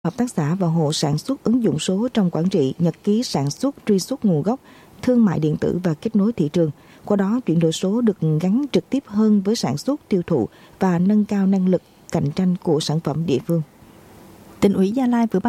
hợp tác xã và hộ sản xuất ứng dụng số trong quản trị, nhật ký sản xuất, truy xuất nguồn gốc, thương mại điện tử và kết nối thị trường. Qua đó, chuyển đổi số được gắn trực tiếp hơn với sản xuất, tiêu thụ và nâng cao năng lực cạnh tranh của sản phẩm địa phương. Tỉnh ủy Gia Lai vừa ban